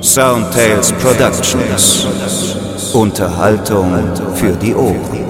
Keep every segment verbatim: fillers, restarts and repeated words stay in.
Soundtales Productions. Unterhaltung für die Ohren.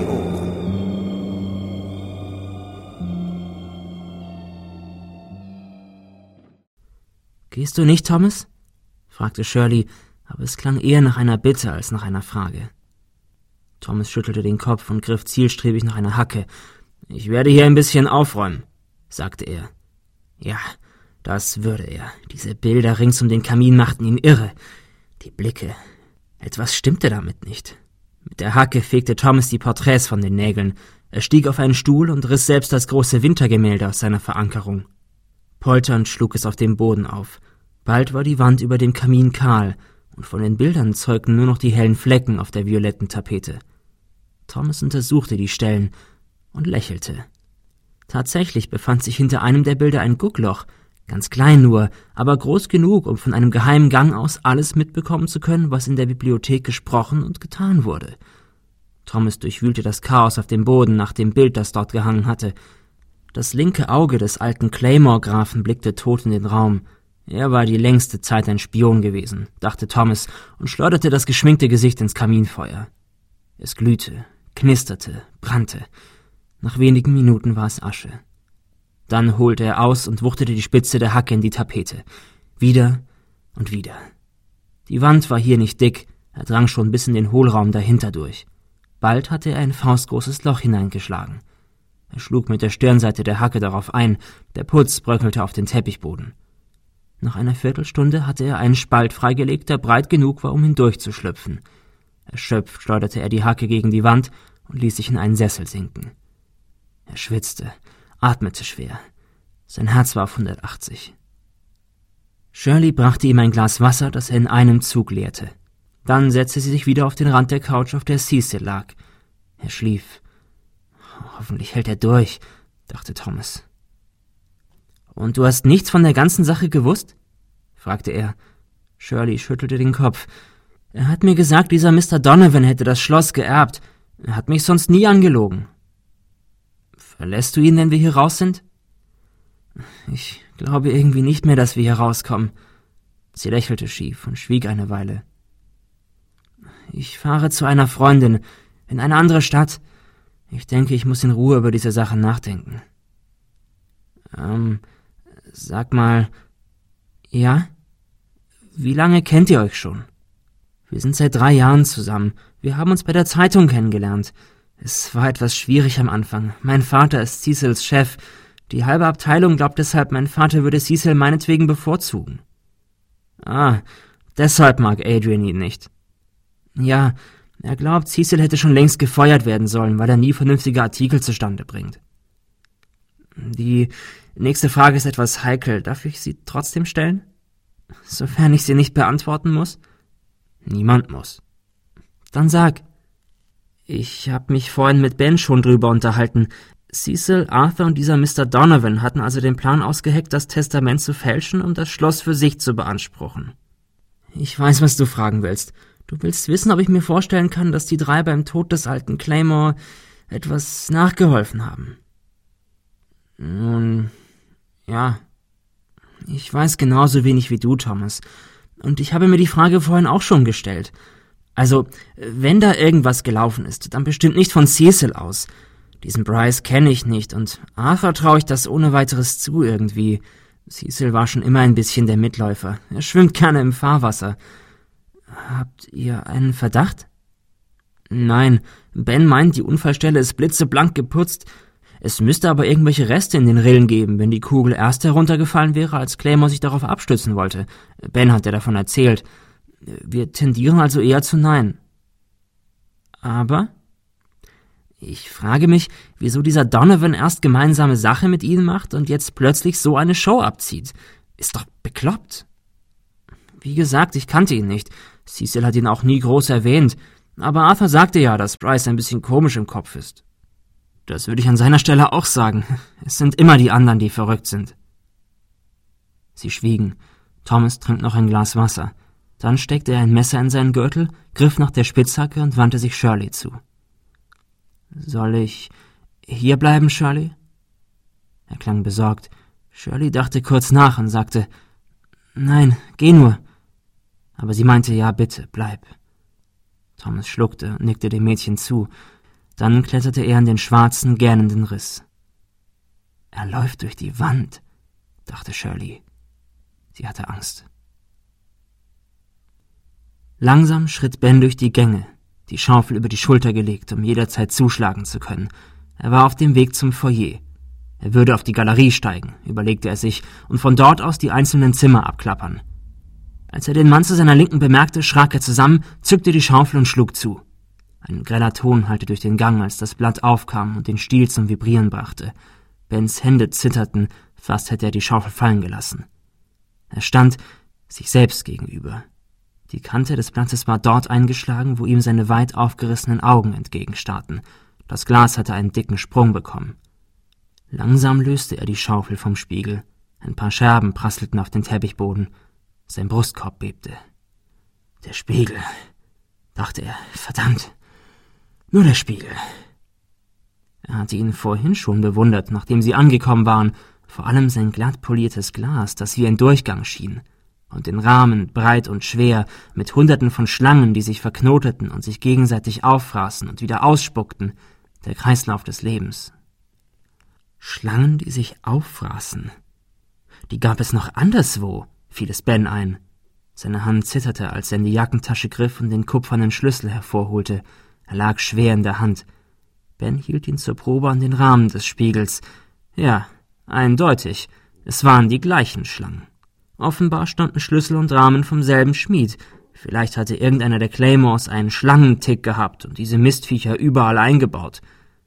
»Gehst du nicht, Thomas?« fragte Shirley, aber es klang eher nach einer Bitte als nach einer Frage. Thomas schüttelte den Kopf und griff zielstrebig nach einer Hacke. »Ich werde hier ein bisschen aufräumen«, sagte er. Ja, das würde er. Diese Bilder rings um den Kamin machten ihn irre. Die Blicke. Etwas stimmte damit nicht. Mit der Hacke fegte Thomas die Porträts von den Nägeln. Er stieg auf einen Stuhl und riss selbst das große Wintergemälde aus seiner Verankerung. Polternd schlug es auf dem Boden auf. Bald war die Wand über dem Kamin kahl, und von den Bildern zeugten nur noch die hellen Flecken auf der violetten Tapete. Thomas untersuchte die Stellen und lächelte. Tatsächlich befand sich hinter einem der Bilder ein Guckloch, ganz klein nur, aber groß genug, um von einem geheimen Gang aus alles mitbekommen zu können, was in der Bibliothek gesprochen und getan wurde. Thomas durchwühlte das Chaos auf dem Boden nach dem Bild, das dort gehangen hatte. Das linke Auge des alten Claymore-Grafen blickte tot in den Raum. Er war die längste Zeit ein Spion gewesen, dachte Thomas und schleuderte das geschminkte Gesicht ins Kaminfeuer. Es glühte, knisterte, brannte. Nach wenigen Minuten war es Asche. Dann holte er aus und wuchtete die Spitze der Hacke in die Tapete. Wieder und wieder. Die Wand war hier nicht dick, er drang schon bis in den Hohlraum dahinter durch. Bald hatte er ein faustgroßes Loch hineingeschlagen. Er schlug mit der Stirnseite der Hacke darauf ein, der Putz bröckelte auf den Teppichboden. Nach einer Viertelstunde hatte er einen Spalt freigelegt, der breit genug war, um hindurchzuschlüpfen. Erschöpft schleuderte er die Hacke gegen die Wand und ließ sich in einen Sessel sinken. Er schwitzte, atmete schwer. Sein Herz war auf hundertachtzig. Shirley brachte ihm ein Glas Wasser, das er in einem Zug leerte. Dann setzte sie sich wieder auf den Rand der Couch, auf der Cecil lag. Er schlief. Hoffentlich hält er durch, dachte Thomas. »Und du hast nichts von der ganzen Sache gewusst?« fragte er. Shirley schüttelte den Kopf. »Er hat mir gesagt, dieser Mister Donovan hätte das Schloss geerbt. Er hat mich sonst nie angelogen.« »Verlässt du ihn, wenn wir hier raus sind?« »Ich glaube irgendwie nicht mehr, dass wir hier rauskommen.« Sie lächelte schief und schwieg eine Weile. »Ich fahre zu einer Freundin, in eine andere Stadt. Ich denke, ich muss in Ruhe über diese Sache nachdenken.« »Ähm, sag mal, ja? Wie lange kennt ihr euch schon?« »Wir sind seit drei Jahren zusammen. Wir haben uns bei der Zeitung kennengelernt. Es war etwas schwierig am Anfang. Mein Vater ist Cecils Chef. Die halbe Abteilung glaubt deshalb, mein Vater würde Cecil meinetwegen bevorzugen.« »Ah, deshalb mag Adrian ihn nicht.« »Ja, er glaubt, Cecil hätte schon längst gefeuert werden sollen, weil er nie vernünftige Artikel zustande bringt.« »Die nächste Frage ist etwas heikel. Darf ich sie trotzdem stellen? Sofern ich sie nicht beantworten muss?« »Niemand muss.« »Dann sag.« »Ich habe mich vorhin mit Ben schon drüber unterhalten. Cecil, Arthur und dieser Mister Donovan hatten also den Plan ausgeheckt, das Testament zu fälschen, um das Schloss für sich zu beanspruchen. Ich weiß, was du fragen willst. Du willst wissen, ob ich mir vorstellen kann, dass die drei beim Tod des alten Claymore etwas nachgeholfen haben.« »Nun, ja. Ich weiß genauso wenig wie du, Thomas. Und ich habe mir die Frage vorhin auch schon gestellt. Also, wenn da irgendwas gelaufen ist, dann bestimmt nicht von Cecil aus. Diesen Bryce kenne ich nicht und Arthur traue ich das ohne weiteres zu irgendwie. Cecil war schon immer ein bisschen der Mitläufer. Er schwimmt gerne im Fahrwasser. Habt ihr einen Verdacht?« »Nein, Ben meint, die Unfallstelle ist blitzeblank geputzt. Es müsste aber irgendwelche Reste in den Rillen geben, wenn die Kugel erst heruntergefallen wäre, als Claymore sich darauf abstützen wollte. Ben hat ja davon erzählt. Wir tendieren also eher zu Nein.« »Aber?« »Ich frage mich, wieso dieser Donovan erst gemeinsame Sache mit ihnen macht und jetzt plötzlich so eine Show abzieht. Ist doch bekloppt.« »Wie gesagt, ich kannte ihn nicht. Cecil hat ihn auch nie groß erwähnt. Aber Arthur sagte ja, dass Bryce ein bisschen komisch im Kopf ist.« »Das würde ich an seiner Stelle auch sagen. Es sind immer die anderen, die verrückt sind.« Sie schwiegen. Thomas trank noch ein Glas Wasser. Dann steckte er ein Messer in seinen Gürtel, griff nach der Spitzhacke und wandte sich Shirley zu. »Soll ich hier bleiben, Shirley?« Er klang besorgt. Shirley dachte kurz nach und sagte, »Nein, geh nur.« aber sie meinte, ja bitte, bleib. Thomas schluckte und nickte dem Mädchen zu. Dann kletterte er in den schwarzen, gähnenden Riss. »Er läuft durch die Wand«, dachte Shirley. Sie hatte Angst. Langsam schritt Ben durch die Gänge, die Schaufel über die Schulter gelegt, um jederzeit zuschlagen zu können. Er war auf dem Weg zum Foyer. Er würde auf die Galerie steigen, überlegte er sich, und von dort aus die einzelnen Zimmer abklappern. Als er den Mann zu seiner Linken bemerkte, schrak er zusammen, zückte die Schaufel und schlug zu. Ein greller Ton hallte durch den Gang, als das Blatt aufkam und den Stiel zum Vibrieren brachte. Bens Hände zitterten, fast hätte er die Schaufel fallen gelassen. Er stand sich selbst gegenüber. Die Kante des Blattes war dort eingeschlagen, wo ihm seine weit aufgerissenen Augen entgegenstarrten. Das Glas hatte einen dicken Sprung bekommen. Langsam löste er die Schaufel vom Spiegel. Ein paar Scherben prasselten auf den Teppichboden. Sein Brustkorb bebte. Der Spiegel, dachte er. Verdammt, nur der Spiegel. Er hatte ihn vorhin schon bewundert, nachdem sie angekommen waren, vor allem sein glatt poliertes Glas, das wie ein Durchgang schien, und den Rahmen, breit und schwer, mit Hunderten von Schlangen, die sich verknoteten und sich gegenseitig auffraßen und wieder ausspuckten, der Kreislauf des Lebens. Schlangen, die sich auffraßen. Die gab es noch anderswo, fiel es Ben ein. Seine Hand zitterte, als er in die Jackentasche griff und den kupfernen Schlüssel hervorholte. Er lag schwer in der Hand. Ben hielt ihn zur Probe an den Rahmen des Spiegels. Ja, eindeutig, es waren die gleichen Schlangen. Offenbar standen Schlüssel und Rahmen vom selben Schmied. Vielleicht hatte irgendeiner der Claymores einen Schlangentick gehabt und diese Mistviecher überall eingebaut.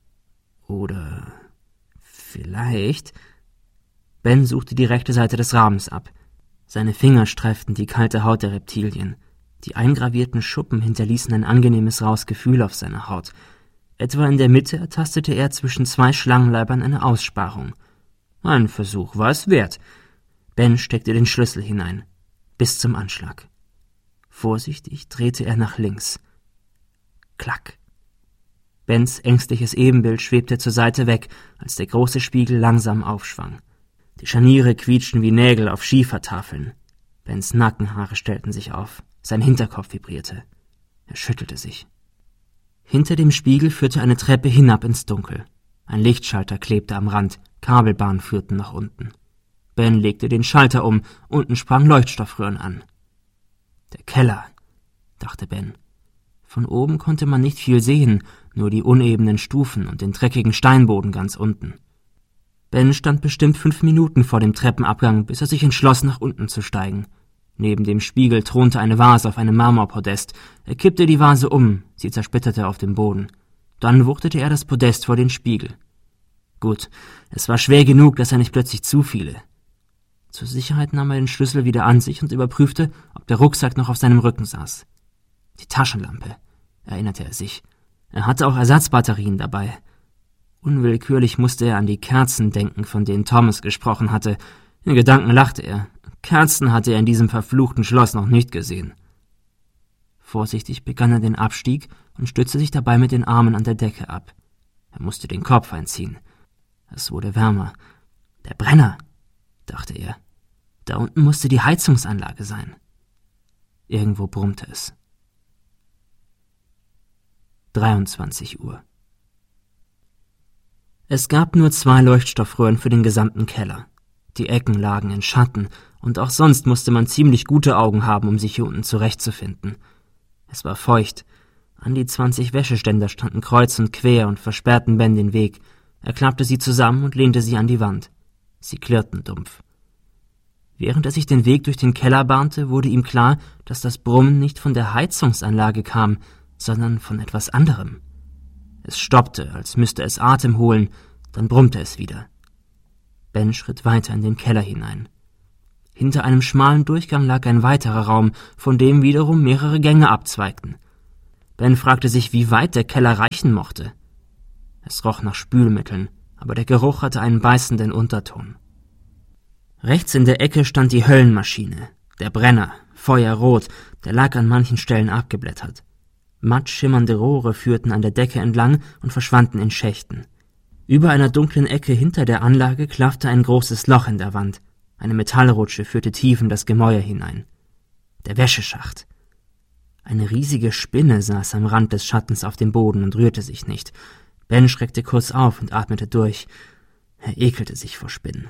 Oder vielleicht... Ben suchte die rechte Seite des Rahmens ab. Seine Finger streiften die kalte Haut der Reptilien. Die eingravierten Schuppen hinterließen ein angenehmes raues Gefühl auf seiner Haut. Etwa in der Mitte ertastete er zwischen zwei Schlangenleibern eine Aussparung. Ein Versuch war es wert. Ben steckte den Schlüssel hinein, bis zum Anschlag. Vorsichtig drehte er nach links. Klack. Bens ängstliches Ebenbild schwebte zur Seite weg, als der große Spiegel langsam aufschwang. Die Scharniere quietschten wie Nägel auf Schiefertafeln. Bens Nackenhaare stellten sich auf, sein Hinterkopf vibrierte. Er schüttelte sich. Hinter dem Spiegel führte eine Treppe hinab ins Dunkel. Ein Lichtschalter klebte am Rand, Kabelbahnen führten nach unten. Ben legte den Schalter um, unten sprangen Leuchtstoffröhren an. Der Keller, dachte Ben. Von oben konnte man nicht viel sehen, nur die unebenen Stufen und den dreckigen Steinboden ganz unten. Ben stand bestimmt fünf Minuten vor dem Treppenabgang, bis er sich entschloss, nach unten zu steigen. Neben dem Spiegel thronte eine Vase auf einem Marmorpodest. Er kippte die Vase um, sie zersplitterte auf dem Boden. Dann wuchtete er das Podest vor den Spiegel. Gut, es war schwer genug, dass er nicht plötzlich zufiele. Zur Sicherheit nahm er den Schlüssel wieder an sich und überprüfte, ob der Rucksack noch auf seinem Rücken saß. Die Taschenlampe, erinnerte er sich. Er hatte auch Ersatzbatterien dabei. Unwillkürlich musste er an die Kerzen denken, von denen Thomas gesprochen hatte. In Gedanken lachte er. Kerzen hatte er in diesem verfluchten Schloss noch nicht gesehen. Vorsichtig begann er den Abstieg und stützte sich dabei mit den Armen an der Decke ab. Er musste den Kopf einziehen. Es wurde wärmer. Der Brenner, dachte er. Da unten musste die Heizungsanlage sein. Irgendwo brummte es. dreiundzwanzig Uhr. Es gab nur zwei Leuchtstoffröhren für den gesamten Keller. Die Ecken lagen in Schatten, und auch sonst musste man ziemlich gute Augen haben, um sich hier unten zurechtzufinden. Es war feucht. An die zwanzig Wäscheständer standen kreuz und quer und versperrten Ben den Weg. Er klappte sie zusammen und lehnte sie an die Wand. Sie klirrten dumpf. Während er sich den Weg durch den Keller bahnte, wurde ihm klar, dass das Brummen nicht von der Heizungsanlage kam, sondern von etwas anderem. Es stoppte, als müsste es Atem holen, dann brummte es wieder. Ben schritt weiter in den Keller hinein. Hinter einem schmalen Durchgang lag ein weiterer Raum, von dem wiederum mehrere Gänge abzweigten. Ben fragte sich, wie weit der Keller reichen mochte. Es roch nach Spülmitteln, aber der Geruch hatte einen beißenden Unterton. Rechts in der Ecke stand die Höllenmaschine, der Brenner, feuerrot, der lag an manchen Stellen abgeblättert. Matt schimmernde Rohre führten an der Decke entlang und verschwanden in Schächten. Über einer dunklen Ecke hinter der Anlage klaffte ein großes Loch in der Wand. Eine Metallrutsche führte tief in das Gemäuer hinein. Der Wäscheschacht. Eine riesige Spinne saß am Rand des Schattens auf dem Boden und rührte sich nicht. Ben schreckte kurz auf und atmete durch. Er ekelte sich vor Spinnen.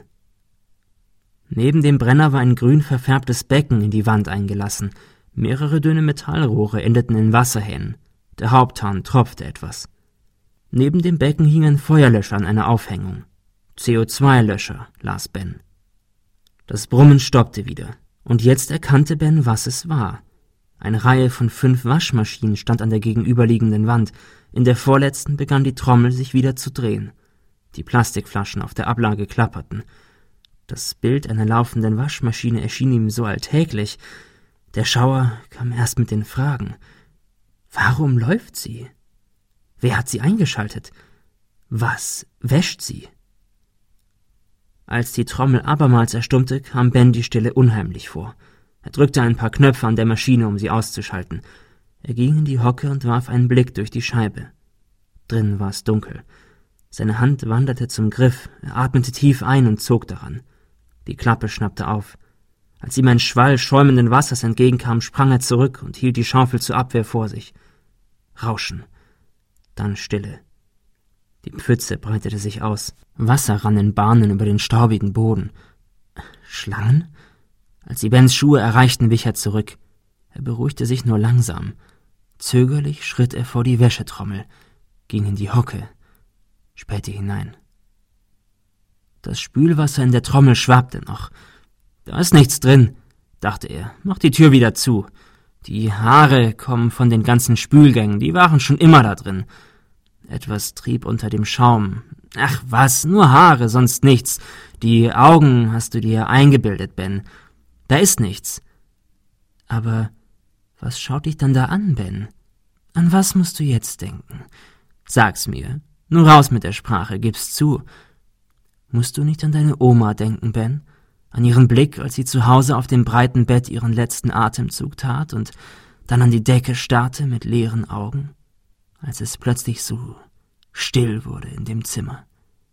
Neben dem Brenner war ein grün verfärbtes Becken in die Wand eingelassen. Mehrere dünne Metallrohre endeten in Wasserhähnen. Der Haupthahn tropfte etwas. Neben dem Becken hing ein Feuerlöscher an einer Aufhängung. C O zwei Löscher, las Ben. Das Brummen stoppte wieder, und jetzt erkannte Ben, was es war. Eine Reihe von fünf Waschmaschinen stand an der gegenüberliegenden Wand. In der vorletzten begann die Trommel sich wieder zu drehen. Die Plastikflaschen auf der Ablage klapperten. Das Bild einer laufenden Waschmaschine erschien ihm so alltäglich. Der Schauer kam erst mit den Fragen. Warum läuft sie? Wer hat sie eingeschaltet? Was wäscht sie? Als die Trommel abermals erstummte, kam Ben die Stille unheimlich vor. Er drückte ein paar Knöpfe an der Maschine, um sie auszuschalten. Er ging in die Hocke und warf einen Blick durch die Scheibe. Drinnen war es dunkel. Seine Hand wanderte zum Griff, er atmete tief ein und zog daran. Die Klappe schnappte auf. Als ihm ein Schwall schäumenden Wassers entgegenkam, sprang er zurück und hielt die Schaufel zur Abwehr vor sich. Rauschen. Dann Stille. Die Pfütze breitete sich aus. Wasser rann in Bahnen über den staubigen Boden. Schlangen? Als sie Bens Schuhe erreichten, wich er zurück. Er beruhigte sich nur langsam. Zögerlich schritt er vor die Wäschetrommel, ging in die Hocke, spähte hinein. Das Spülwasser in der Trommel schwappte noch. Da ist nichts drin, dachte er. Mach die Tür wieder zu. Die Haare kommen von den ganzen Spülgängen, die waren schon immer da drin. Etwas trieb unter dem Schaum. Ach was, nur Haare, sonst nichts. Die Augen hast du dir eingebildet, Ben. Da ist nichts. Aber was schaut dich dann da an, Ben? An was musst du jetzt denken? Sag's mir. Nur raus mit der Sprache, gib's zu. Musst du nicht an deine Oma denken, Ben? An ihren Blick, als sie zu Hause auf dem breiten Bett ihren letzten Atemzug tat und dann an die Decke starrte mit leeren Augen, als es plötzlich so still wurde in dem Zimmer.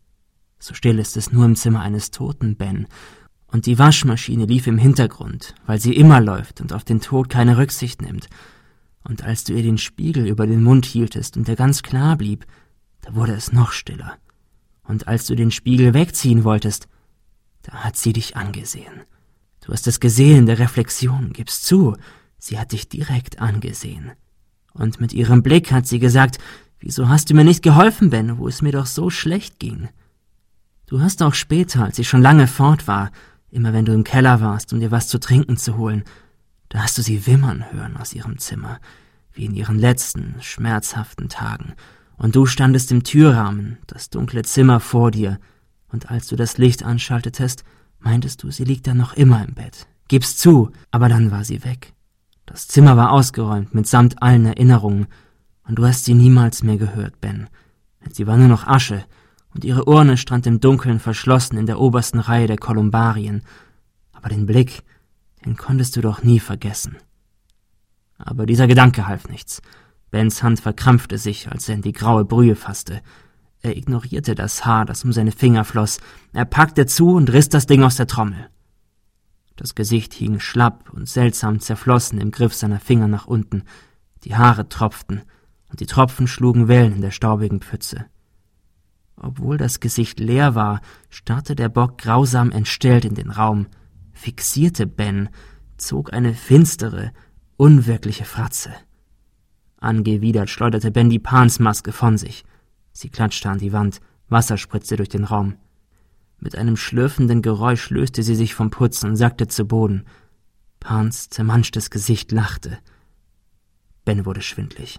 So still ist es nur im Zimmer eines Toten, Ben, und die Waschmaschine lief im Hintergrund, weil sie immer läuft und auf den Tod keine Rücksicht nimmt. Und als du ihr den Spiegel über den Mund hieltest und der ganz klar blieb, da wurde es noch stiller. Und als du den Spiegel wegziehen wolltest, da hat sie dich angesehen. Du hast es gesehen in der Reflexion, gib's zu, sie hat dich direkt angesehen. Und mit ihrem Blick hat sie gesagt, wieso hast du mir nicht geholfen, Ben, wo es mir doch so schlecht ging? Du hast auch später, als ich schon lange fort war, immer wenn du im Keller warst, um dir was zu trinken zu holen, da hast du sie wimmern hören aus ihrem Zimmer, wie in ihren letzten, schmerzhaften Tagen, und du standest im Türrahmen, das dunkle Zimmer vor dir, und als du das Licht anschaltetest, meintest du, sie liegt da noch immer im Bett. Gib's zu, aber dann war sie weg. Das Zimmer war ausgeräumt, mitsamt allen Erinnerungen, und du hast sie niemals mehr gehört, Ben. Sie war nur noch Asche, und ihre Urne stand im Dunkeln verschlossen in der obersten Reihe der Kolumbarien. Aber den Blick, den konntest du doch nie vergessen. Aber dieser Gedanke half nichts. Bens Hand verkrampfte sich, als er in die graue Brühe fasste. Er ignorierte das Haar, das um seine Finger floss. Er packte zu und riss das Ding aus der Trommel. Das Gesicht hing schlapp und seltsam zerflossen im Griff seiner Finger nach unten. Die Haare tropften, und die Tropfen schlugen Wellen in der staubigen Pfütze. Obwohl das Gesicht leer war, starrte der Bock grausam entstellt in den Raum, fixierte Ben, zog eine finstere, unwirkliche Fratze. Angewidert schleuderte Ben die Pansmaske von sich. Sie klatschte an die Wand, Wasser spritzte durch den Raum. Mit einem schlürfenden Geräusch löste sie sich vom Putz und sackte zu Boden. Pans zermanschtes Gesicht lachte. Ben wurde schwindlig.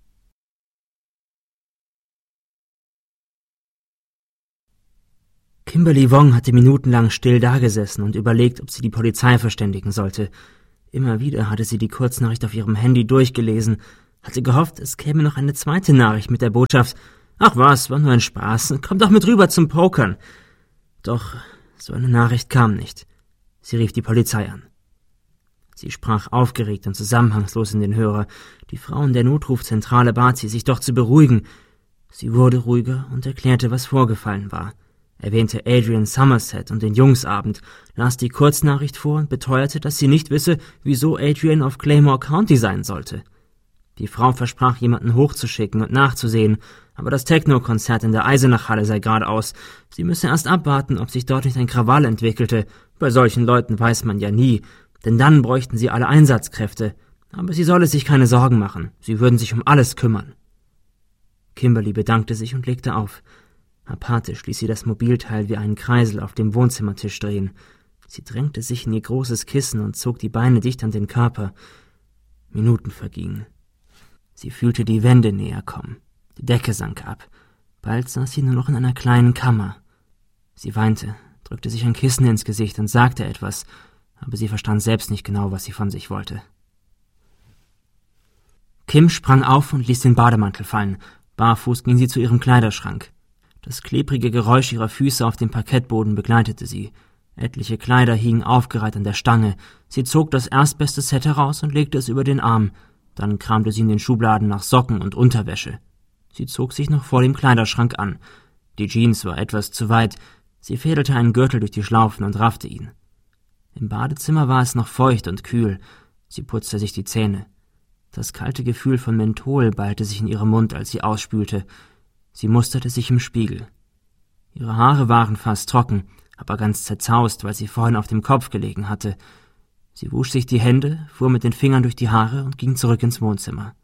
Kimberly Wong hatte minutenlang still dagesessen und überlegt, ob sie die Polizei verständigen sollte. Immer wieder hatte sie die Kurznachricht auf ihrem Handy durchgelesen, hatte gehofft, es käme noch eine zweite Nachricht mit der Botschaft: »Ach was, war nur ein Spaß, komm doch mit rüber zum Pokern.« Doch so eine Nachricht kam nicht. Sie rief die Polizei an. Sie sprach aufgeregt und zusammenhangslos in den Hörer. Die Frau in der Notrufzentrale bat sie, sich doch zu beruhigen. Sie wurde ruhiger und erklärte, was vorgefallen war. erwähnte Adrian Somerset und den Jungsabend, las die Kurznachricht vor und beteuerte, dass sie nicht wisse, wieso Adrian auf Claymore County sein sollte. Die Frau versprach, jemanden hochzuschicken und nachzusehen, aber das Techno-Konzert in der Eisenachhalle sei geradeaus. Sie müsse erst abwarten, ob sich dort nicht ein Krawall entwickelte. Bei solchen Leuten weiß man ja nie, denn dann bräuchten sie alle Einsatzkräfte. Aber sie solle sich keine Sorgen machen, sie würden sich um alles kümmern. Kimberly bedankte sich und legte auf. Apathisch ließ sie das Mobilteil wie einen Kreisel auf dem Wohnzimmertisch drehen. Sie drängte sich in ihr großes Kissen und zog die Beine dicht an den Körper. Minuten vergingen. Sie fühlte die Wände näher kommen. Die Decke sank ab. Bald saß sie nur noch in einer kleinen Kammer. Sie weinte, drückte sich ein Kissen ins Gesicht und sagte etwas, aber sie verstand selbst nicht genau, was sie von sich wollte. Kim sprang auf und ließ den Bademantel fallen. Barfuß ging sie zu ihrem Kleiderschrank. Das klebrige Geräusch ihrer Füße auf dem Parkettboden begleitete sie. Etliche Kleider hingen aufgereiht an der Stange. Sie zog das erstbeste Set heraus und legte es über den Arm. Dann kramte sie in den Schubladen nach Socken und Unterwäsche. Sie zog sich noch vor dem Kleiderschrank an. Die Jeans war etwas zu weit. Sie fädelte einen Gürtel durch die Schlaufen und raffte ihn. Im Badezimmer war es noch feucht und kühl. Sie putzte sich die Zähne. Das kalte Gefühl von Menthol ballte sich in ihrem Mund, als sie ausspülte. Sie musterte sich im Spiegel. Ihre Haare waren fast trocken, aber ganz zerzaust, weil sie vorhin auf dem Kopf gelegen hatte. Sie wusch sich die Hände, fuhr mit den Fingern durch die Haare und ging zurück ins Wohnzimmer.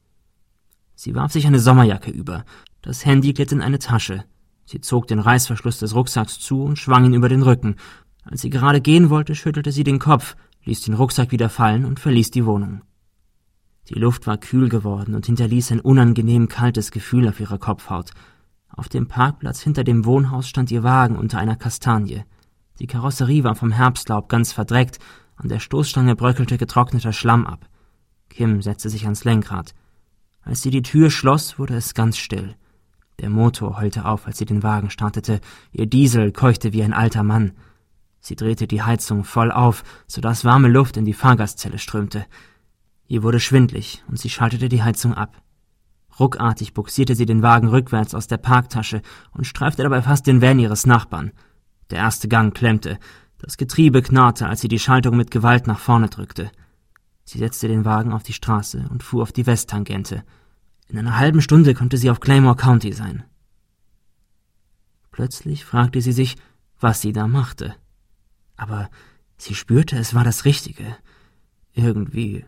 Sie warf sich eine Sommerjacke über. Das Handy glitt in eine Tasche. Sie zog den Reißverschluss des Rucksacks zu und schwang ihn über den Rücken. Als sie gerade gehen wollte, schüttelte sie den Kopf, ließ den Rucksack wieder fallen und verließ die Wohnung. Die Luft war kühl geworden und hinterließ ein unangenehm kaltes Gefühl auf ihrer Kopfhaut. Auf dem Parkplatz hinter dem Wohnhaus stand ihr Wagen unter einer Kastanie. Die Karosserie war vom Herbstlaub ganz verdreckt, an der Stoßstange bröckelte getrockneter Schlamm ab. Kim setzte sich ans Lenkrad. Als sie die Tür schloss, wurde es ganz still. Der Motor heulte auf, als sie den Wagen startete. Ihr Diesel keuchte wie ein alter Mann. Sie drehte die Heizung voll auf, sodass warme Luft in die Fahrgastzelle strömte. Ihr wurde schwindlig und sie schaltete die Heizung ab. Ruckartig buxierte sie den Wagen rückwärts aus der Parktasche und streifte dabei fast den Van ihres Nachbarn. Der erste Gang klemmte. Das Getriebe knarrte, als sie die Schaltung mit Gewalt nach vorne drückte. Sie setzte den Wagen auf die Straße und fuhr auf die Westtangente. In einer halben Stunde konnte sie auf Claymore County sein. Plötzlich fragte sie sich, was sie da machte. Aber sie spürte, es war das Richtige. Irgendwie.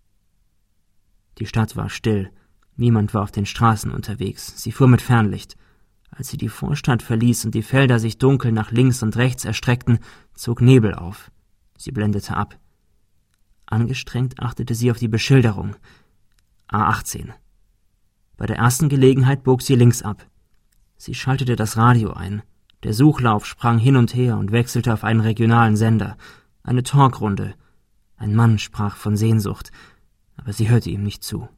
Die Stadt war still. Niemand war auf den Straßen unterwegs. Sie fuhr mit Fernlicht. Als sie die Vorstadt verließ und die Felder sich dunkel nach links und rechts erstreckten, zog Nebel auf. Sie blendete ab. Angestrengt achtete sie auf die Beschilderung. A achtzehn. Bei der ersten Gelegenheit bog sie links ab. Sie schaltete das Radio ein. Der Suchlauf sprang hin und her und wechselte auf einen regionalen Sender. Eine Talkrunde. Ein Mann sprach von Sehnsucht, aber sie hörte ihm nicht zu.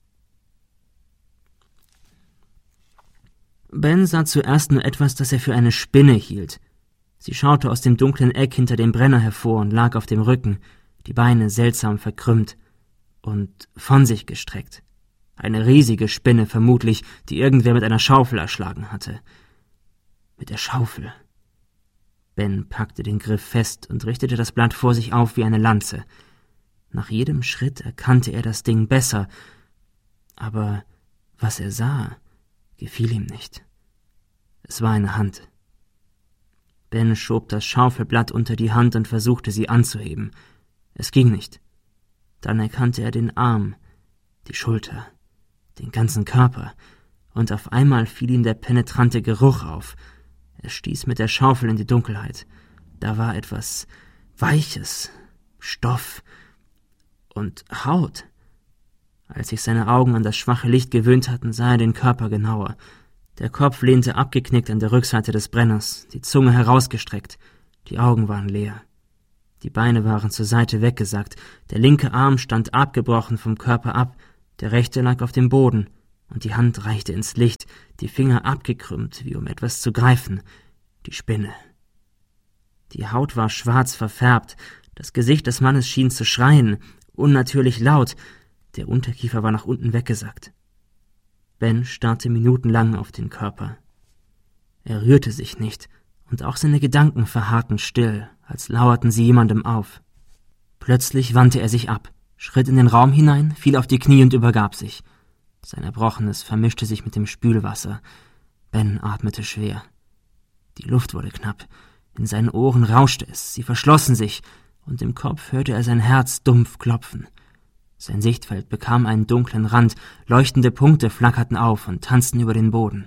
Ben sah zuerst nur etwas, das er für eine Spinne hielt. Sie schaute aus dem dunklen Eck hinter dem Brenner hervor und lag auf dem Rücken, die Beine seltsam verkrümmt und von sich gestreckt. Eine riesige Spinne vermutlich, die irgendwer mit einer Schaufel erschlagen hatte. Mit der Schaufel. Ben packte den Griff fest und richtete das Blatt vor sich auf wie eine Lanze. Nach jedem Schritt erkannte er das Ding besser, aber was er sah, gefiel ihm nicht. Es war eine Hand. Ben schob das Schaufelblatt unter die Hand und versuchte, sie anzuheben. Es ging nicht. Dann erkannte er den Arm, die Schulter, den ganzen Körper, und auf einmal fiel ihm der penetrante Geruch auf. Er stieß mit der Schaufel in die Dunkelheit. Da war etwas Weiches, Stoff und Haut. Als sich seine Augen an das schwache Licht gewöhnt hatten, sah er den Körper genauer. Der Kopf lehnte abgeknickt an der Rückseite des Brenners, die Zunge herausgestreckt, die Augen waren leer. Die Beine waren zur Seite weggesackt, der linke Arm stand abgebrochen vom Körper ab, der rechte lag auf dem Boden, und die Hand reichte ins Licht, die Finger abgekrümmt, wie um etwas zu greifen. Die Spinne. Die Haut war schwarz verfärbt, das Gesicht des Mannes schien zu schreien, unnatürlich laut, der Unterkiefer war nach unten weggesackt. Ben starrte minutenlang auf den Körper. Er rührte sich nicht, Und auch seine Gedanken verharrten still, als lauerten sie jemandem auf. Plötzlich wandte er sich ab, schritt in den Raum hinein, fiel auf die Knie und übergab sich. Sein Erbrochenes vermischte sich mit dem Spülwasser. Ben atmete schwer. Die Luft wurde knapp. In seinen Ohren rauschte es, sie verschlossen sich, und im Kopf hörte er sein Herz dumpf klopfen. Sein Sichtfeld bekam einen dunklen Rand, leuchtende Punkte flackerten auf und tanzten über den Boden.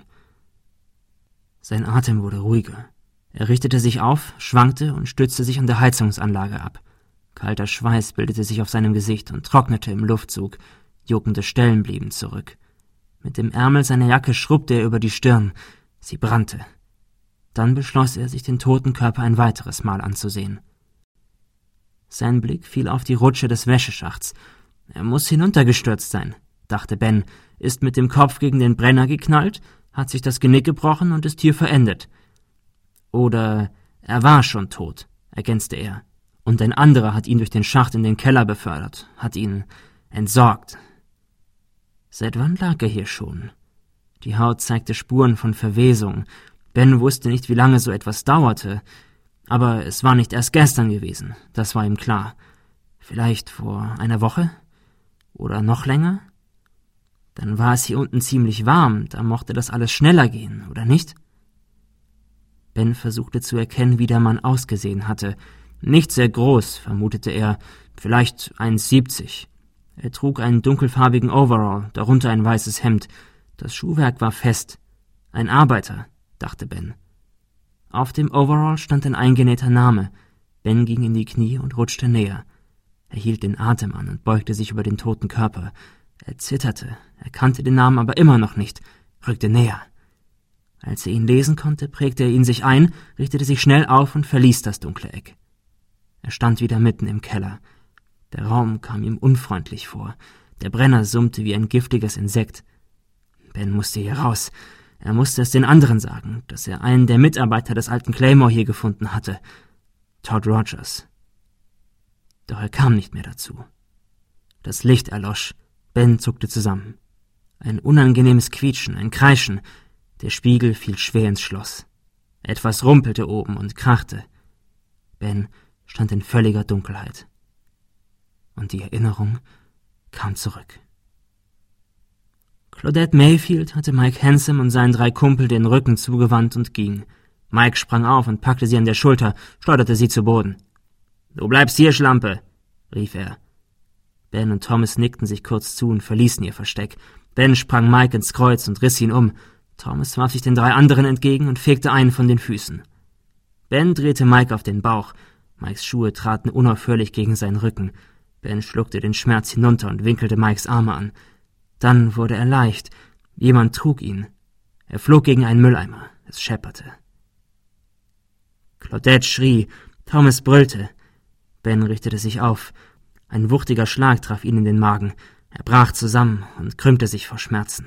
Sein Atem wurde ruhiger. Er richtete sich auf, schwankte und stützte sich an der Heizungsanlage ab. Kalter Schweiß bildete sich auf seinem Gesicht und trocknete im Luftzug. Juckende Stellen blieben zurück. Mit dem Ärmel seiner Jacke schrubbte er über die Stirn. Sie brannte. Dann beschloss er, sich den toten Körper ein weiteres Mal anzusehen. Sein Blick fiel auf die Rutsche des Wäscheschachts. Er muss hinuntergestürzt sein, dachte Ben, ist mit dem Kopf gegen den Brenner geknallt, hat sich das Genick gebrochen und ist hier verendet. Oder er war schon tot, ergänzte er, und ein anderer hat ihn durch den Schacht in den Keller befördert, hat ihn entsorgt. Seit wann lag er hier schon? Die Haut zeigte Spuren von Verwesung. Ben wusste nicht, wie lange so etwas dauerte, aber es war nicht erst gestern gewesen, das war ihm klar. Vielleicht vor einer Woche? Oder noch länger? Dann war es hier unten ziemlich warm, da mochte das alles schneller gehen, oder nicht? Ben versuchte zu erkennen, wie der Mann ausgesehen hatte. Nicht sehr groß, vermutete er, vielleicht eins siebzig. Er trug einen dunkelfarbigen Overall, darunter ein weißes Hemd. Das Schuhwerk war fest. Ein Arbeiter, dachte Ben. Auf dem Overall stand ein eingenähter Name. Ben ging in die Knie und rutschte näher. Er hielt den Atem an und beugte sich über den toten Körper. Er zitterte, er kannte den Namen aber immer noch nicht, rückte näher. Als er ihn lesen konnte, prägte er ihn sich ein, richtete sich schnell auf und verließ das dunkle Eck. Er stand wieder mitten im Keller. Der Raum kam ihm unfreundlich vor. Der Brenner summte wie ein giftiges Insekt. Ben musste hier raus. Er musste es den anderen sagen, dass er einen der Mitarbeiter des alten Claymore hier gefunden hatte. Todd Rogers. Doch er kam nicht mehr dazu. Das Licht erlosch. Ben zuckte zusammen. Ein unangenehmes Quietschen, ein Kreischen. Der Spiegel fiel schwer ins Schloss. Etwas rumpelte oben und krachte. Ben stand in völliger Dunkelheit. Und die Erinnerung kam zurück. Claudette Mayfield hatte Mike Handsome und seinen drei Kumpel den Rücken zugewandt und ging. Mike sprang auf und packte sie an der Schulter, schleuderte sie zu Boden. »Du bleibst hier, Schlampe«, rief er. Ben und Thomas nickten sich kurz zu und verließen ihr Versteck. Ben sprang Mike ins Kreuz und riss ihn um. Thomas warf sich den drei anderen entgegen und fegte einen von den Füßen. Ben drehte Mike auf den Bauch. Mikes Schuhe traten unaufhörlich gegen seinen Rücken. Ben schluckte den Schmerz hinunter und winkelte Mikes Arme an. Dann wurde er leicht. Jemand trug ihn. Er flog gegen einen Mülleimer. Es schepperte. Claudette schrie. Thomas brüllte. Ben richtete sich auf. Ein wuchtiger Schlag traf ihn in den Magen. Er brach zusammen und krümmte sich vor Schmerzen.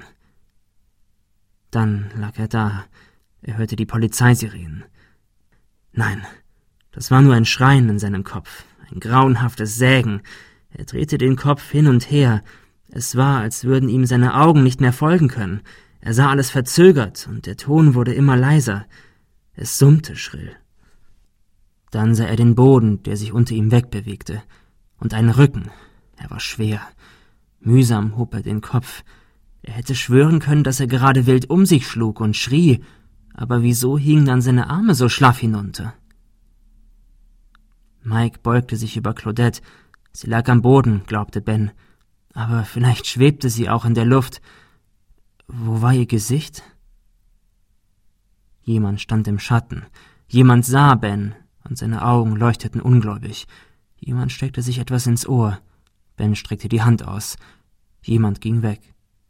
Dann lag er da. Er hörte die Polizeisirenen. Nein, das war nur ein Schreien in seinem Kopf, ein grauenhaftes Sägen. Er drehte den Kopf hin und her. Es war, als würden ihm seine Augen nicht mehr folgen können. Er sah alles verzögert, und der Ton wurde immer leiser. Es summte schrill. Dann sah er den Boden, der sich unter ihm wegbewegte, und einen Rücken. Er war schwer. Mühsam hob er den Kopf. Er hätte schwören können, dass er gerade wild um sich schlug und schrie, aber wieso hingen dann seine Arme so schlaff hinunter? Mike beugte sich über Claudette. Sie lag am Boden, glaubte Ben. Aber vielleicht schwebte sie auch in der Luft. Wo war ihr Gesicht? Jemand stand im Schatten. Jemand sah Ben, und seine Augen leuchteten ungläubig. Jemand steckte sich etwas ins Ohr. Ben streckte die Hand aus. Jemand ging weg.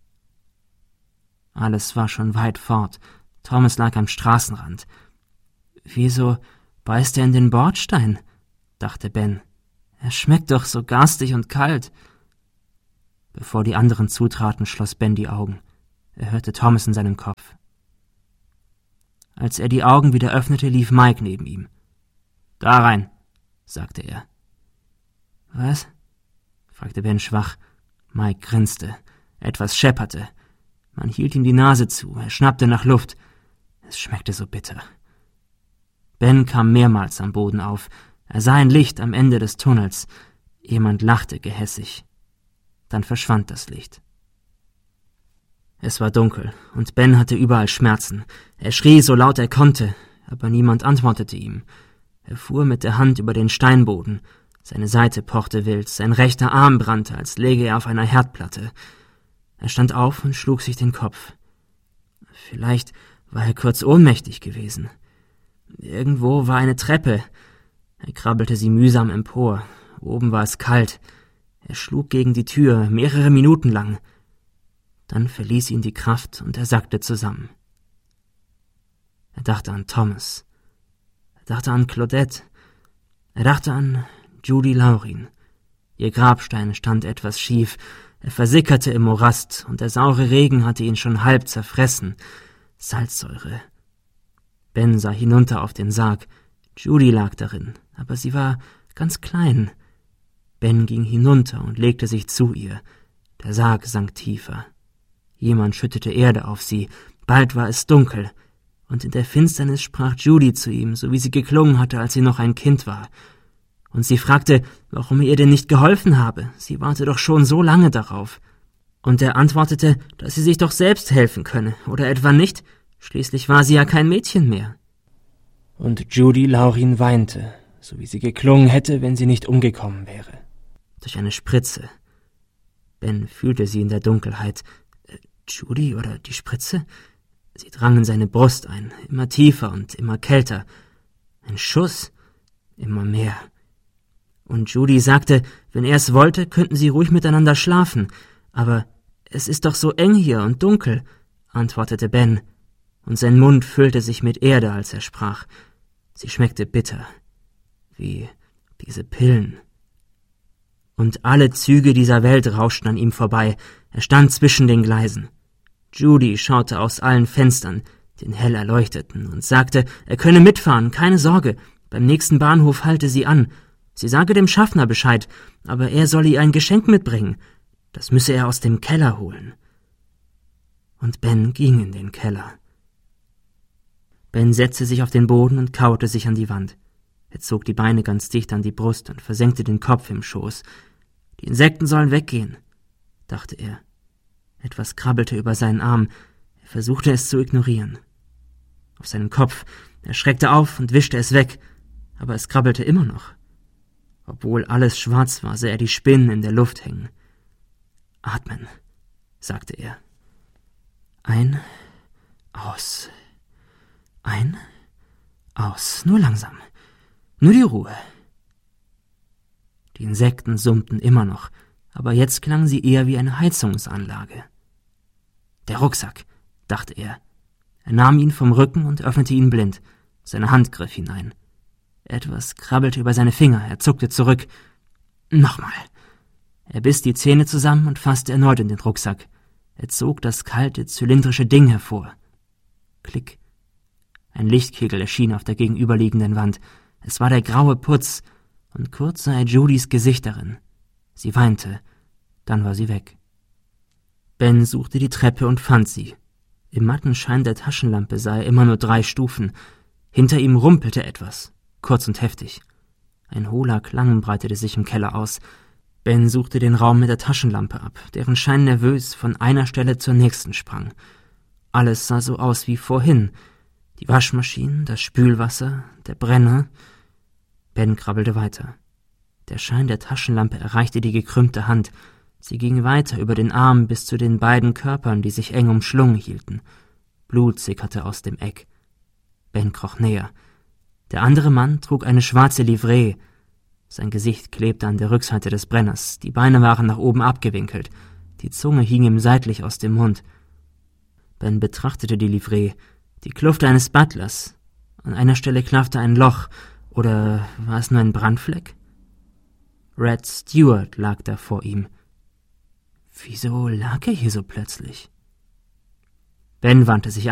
Alles war schon weit fort. Thomas lag am Straßenrand. Wieso beißt er in den Bordstein? Dachte Ben. Er schmeckt doch so garstig und kalt. Bevor die anderen zutraten, schloss Ben die Augen. Er hörte Thomas in seinem Kopf. Als er die Augen wieder öffnete, lief Mike neben ihm. »Da rein«, sagte er. »Was?« fragte Ben schwach. Mike grinste. Etwas schepperte. Man hielt ihm die Nase zu. Er schnappte nach Luft. Es schmeckte so bitter. Ben kam mehrmals am Boden auf. Er sah ein Licht am Ende des Tunnels. Jemand lachte gehässig. Dann verschwand das Licht. Es war dunkel, und Ben hatte überall Schmerzen. Er schrie so laut er konnte, aber niemand antwortete ihm. Er fuhr mit der Hand über den Steinboden. Seine Seite pochte wild, sein rechter Arm brannte, als läge er auf einer Herdplatte. Er stand auf und schlug sich den Kopf. Vielleicht war er kurz ohnmächtig gewesen. Irgendwo war eine Treppe. Er krabbelte sie mühsam empor. Oben war es kalt. Er schlug gegen die Tür, mehrere Minuten lang. Dann verließ ihn die Kraft und er sackte zusammen. Er dachte an Thomas. Er dachte an Claudette. Er dachte an Judy Laurin. Ihr Grabstein stand etwas schief. Er versickerte im Morast und der saure Regen hatte ihn schon halb zerfressen. Salzsäure. Ben sah hinunter auf den Sarg. Judy lag darin, aber sie war ganz klein. Ben ging hinunter und legte sich zu ihr. Der Sarg sank tiefer. Jemand schüttete Erde auf sie. Bald war es dunkel. Und in der Finsternis sprach Judy zu ihm, so wie sie geklungen hatte, als sie noch ein Kind war. Und sie fragte, warum er ihr denn nicht geholfen habe. Sie warte doch schon so lange darauf. Und er antwortete, dass sie sich doch selbst helfen könne, oder etwa nicht? Schließlich war sie ja kein Mädchen mehr. Und Judy Laurin weinte, so wie sie geklungen hätte, wenn sie nicht umgekommen wäre. Durch eine Spritze. Ben fühlte sie in der Dunkelheit. Äh, Judy oder die Spritze? Sie drang in seine Brust ein, immer tiefer und immer kälter. Ein Schuss, immer mehr. Und Judy sagte, wenn er es wollte, könnten sie ruhig miteinander schlafen. Aber es ist doch so eng hier und dunkel, antwortete Ben. Und sein Mund füllte sich mit Erde, als er sprach. Sie schmeckte bitter, wie diese Pillen. Und alle Züge dieser Welt rauschten an ihm vorbei. Er stand zwischen den Gleisen. Judy schaute aus allen Fenstern, den hell erleuchteten, und sagte, er könne mitfahren, keine Sorge. Beim nächsten Bahnhof halte sie an. Sie sage dem Schaffner Bescheid, aber er solle ihr ein Geschenk mitbringen. Das müsse er aus dem Keller holen. Und Ben ging in den Keller. Ben setzte sich auf den Boden und kauerte sich an die Wand. Er zog die Beine ganz dicht an die Brust und versenkte den Kopf im Schoß. Die Insekten sollen weggehen, dachte er. Etwas krabbelte über seinen Arm. Er versuchte es zu ignorieren. Auf seinem Kopf. Er schreckte auf und wischte es weg, aber es krabbelte immer noch. Obwohl alles schwarz war, sah er die Spinnen in der Luft hängen. Atmen, sagte er. Ein, aus. Ein, aus. Nur langsam. Nur die Ruhe. Die Insekten summten immer noch, aber jetzt klangen sie eher wie eine Heizungsanlage. Der Rucksack, dachte er. Er nahm ihn vom Rücken und öffnete ihn blind. Seine Hand griff hinein. Etwas krabbelte über seine Finger, er zuckte zurück. Nochmal. Er biss die Zähne zusammen und fasste erneut in den Rucksack. Er zog das kalte, zylindrische Ding hervor. Klick. Ein Lichtkegel erschien auf der gegenüberliegenden Wand. Es war der graue Putz, und kurz sah er Judys Gesicht darin. Sie weinte, dann war sie weg. Ben suchte die Treppe und fand sie. Im matten Schein der Taschenlampe sah er immer nur drei Stufen. Hinter ihm rumpelte etwas, kurz und heftig. Ein hohler Klang breitete sich im Keller aus. Ben suchte den Raum mit der Taschenlampe ab, deren Schein nervös von einer Stelle zur nächsten sprang. Alles sah so aus wie vorhin. Die Waschmaschinen, das Spülwasser, der Brenner. Ben krabbelte weiter. Der Schein der Taschenlampe erreichte die gekrümmte Hand. Sie ging weiter über den Arm bis zu den beiden Körpern, die sich eng umschlungen hielten. Blut sickerte aus dem Eck. Ben kroch näher. Der andere Mann trug eine schwarze Livree. Sein Gesicht klebte an der Rückseite des Brenners. Die Beine waren nach oben abgewinkelt. Die Zunge hing ihm seitlich aus dem Mund. Ben betrachtete die Livree. Die Kluft eines Butlers. An einer Stelle klaffte ein Loch. Oder war es nur ein Brandfleck? Red Stewart lag da vor ihm. Wieso lag er hier so plötzlich? Ben wandte sich